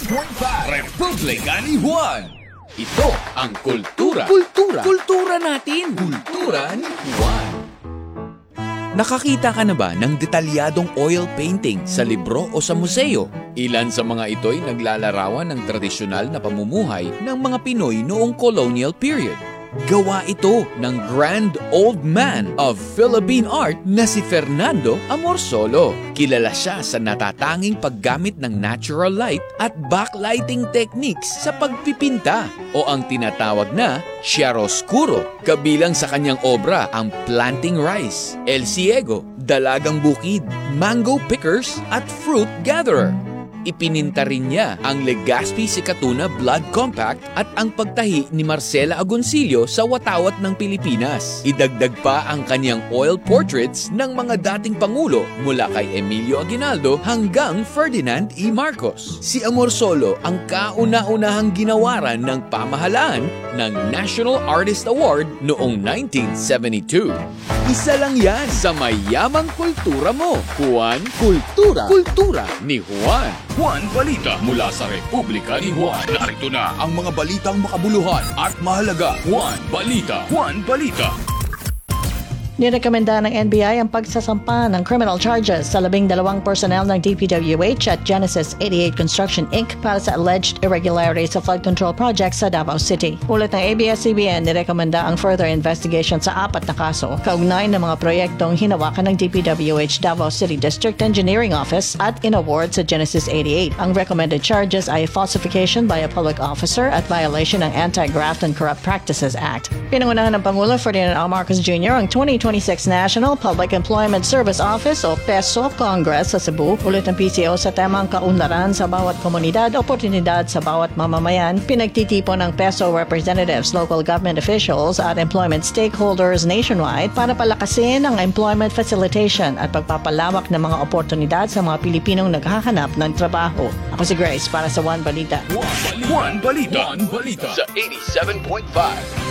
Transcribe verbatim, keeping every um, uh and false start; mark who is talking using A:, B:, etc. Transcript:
A: point five Republika ni Juan. Ito ang kultura.
B: Kultura.
A: Kultura natin. Kultura ni Juan. Nakakita ka na ba ng detalyadong oil painting sa libro o sa museo? Ilan sa mga ito'y naglalarawan ng tradisyonal na pamumuhay ng mga Pinoy noong colonial period. Gawa ito ng grand old man of Philippine art na si Fernando Amorsolo. Kilala siya sa natatanging paggamit ng natural light at backlighting techniques sa pagpipinta o ang tinatawag na chiaroscuro. Kabilang sa kanyang obra ang Planting Rice, El Ciego, Dalagang Bukid, Mango Pickers at Fruit Gatherer. Ipininta rin niya ang Legazpi Sikatuna Blood Compact at ang pagtahi ni Marcela Agoncillo sa Watawat ng Pilipinas. Idagdag pa ang kanyang oil portraits ng mga dating pangulo mula kay Emilio Aguinaldo hanggang Ferdinand E. Marcos. Si Amorsolo ang kauna-unahang ginawaran ng pamahalaan ng National Artist Award noong nineteen seventy-two. Isa lang yan sa mayamang kultura mo. Juan Kultura. Kultura ni Juan.
C: Juan Balita mula sa Republika ni Juan. Narito na ang mga balitang makabuluhan at mahalaga. Juan Balita. Juan Balita.
D: Nirekomenda ng N B I ang pagsasampa ng criminal charges sa labing dalawang personnel ng D P W H at Genesis eighty-eight Construction Incorporated para sa alleged irregularities sa flood control project sa Davao City. Ulat ng A B S C B N, nirekomenda ang further investigation sa apat na kaso kaugnay ng mga proyektong hinawakan ng D P W H Davao City District Engineering Office at inaward sa Genesis eighty-eight. Ang recommended charges ay falsification by a public officer at violation ng Anti-Graft and Corrupt Practices Act. Pinangunahan ng Pangulo Ferdinand R. Marcos Junior ang twenty twenty-six National Public Employment Service Office o PESO Congress sa Cebu. Ulit ng P C O sa temang kaunlaran sa bawat komunidad, oportunidad sa bawat mamamayan. Pinagtitipon ng PESO representatives, local government officials at employment stakeholders nationwide para palakasin ang employment facilitation at pagpapalawak ng mga oportunidad sa mga Pilipinong naghahanap ng trabaho. Ako si Grace para sa One Balita.
C: Juan Balita. Juan Balita.
A: Sa eighty-seven point five